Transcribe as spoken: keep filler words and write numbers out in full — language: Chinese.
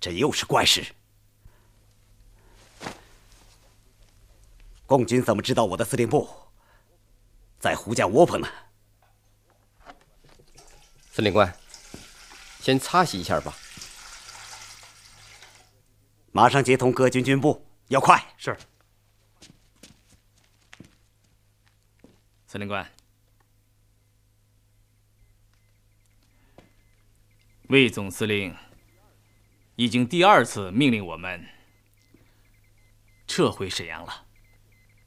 这又是怪事。共军怎么知道我的司令部在胡家窝棚呢？ 司令官，先擦洗一下吧。 马上接通各军军部，要快。 是。司令官，魏总司令已经第二次命令我们撤回沈阳了。